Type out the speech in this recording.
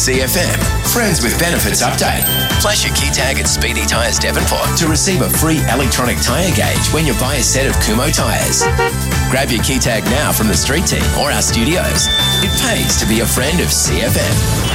CFM, Friends with Benefits update. Flash your key tag at Speedy Tyres Devonport to receive a free electronic tyre gauge when you buy a set of Kumho tyres. Grab your key tag now from the street team or our studios. It pays to be a friend of CFM.